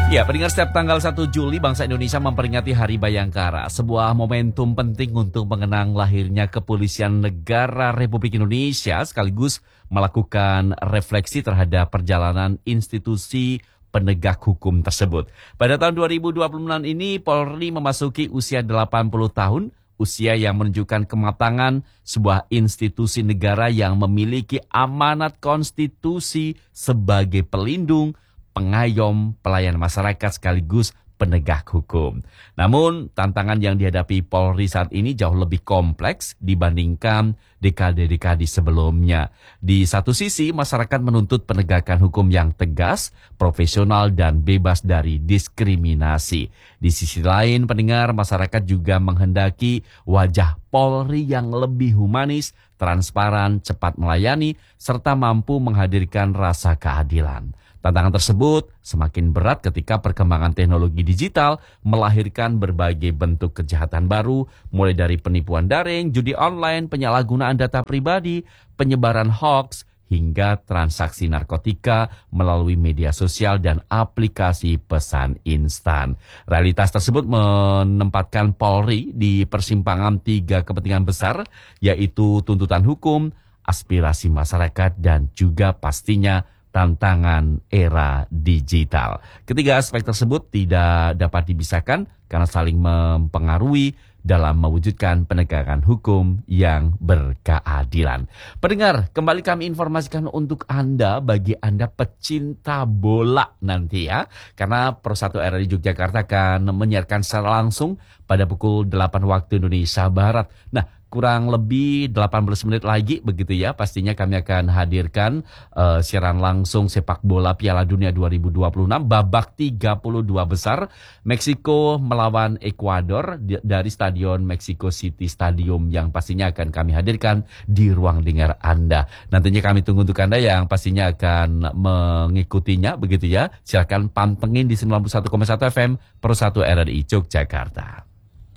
Ya, pendengar, setiap tanggal 1 Juli bangsa Indonesia memperingati Hari Bayangkara, sebuah momentum penting untuk mengenang lahirnya Kepolisian Negara Republik Indonesia sekaligus melakukan refleksi terhadap perjalanan institusi penegak hukum tersebut. Pada tahun 2026 ini Polri memasuki usia 80 tahun, usia yang menunjukkan kematangan sebuah institusi negara yang memiliki amanat konstitusi sebagai pelindung, pengayom, pelayan masyarakat sekaligus penegak hukum. Namun, tantangan yang dihadapi Polri saat ini jauh lebih kompleks dibandingkan dekade-dekade sebelumnya. Di satu sisi, masyarakat menuntut penegakan hukum yang tegas, profesional, dan bebas dari diskriminasi. Di sisi lain, pendengar, masyarakat juga menghendaki wajah Polri yang lebih humanis, transparan, cepat melayani, serta mampu menghadirkan rasa keadilan. Tantangan tersebut semakin berat ketika perkembangan teknologi digital melahirkan berbagai bentuk kejahatan baru, mulai dari penipuan daring, judi online, penyalahgunaan data pribadi, penyebaran hoaks, hingga transaksi narkotika melalui media sosial dan aplikasi pesan instan. Realitas tersebut menempatkan Polri di persimpangan tiga kepentingan besar, yaitu tuntutan hukum, aspirasi masyarakat, dan juga pastinya tantangan era digital. Ketiga aspek tersebut tidak dapat dipisahkan karena saling mempengaruhi dalam mewujudkan penegakan hukum yang berkeadilan. Pendengar, kembali kami informasikan untuk Anda, bagi Anda pecinta bola nanti ya. Karena Pro1 RRI Yogyakarta akan menyiarkan secara langsung pada pukul 8 waktu Indonesia Barat. Nah, kurang lebih 18 menit lagi begitu ya, pastinya kami akan hadirkan siaran langsung sepak bola Piala Dunia 2026 babak 32 besar Meksiko melawan Ekuador dari Stadion Mexico City Stadium yang pastinya akan kami hadirkan di ruang dengar Anda. Nantinya kami tunggu untuk Anda yang pastinya akan mengikutinya begitu ya. Silakan pantengin di 91,1 FM Pro1 RRI Yogyakarta.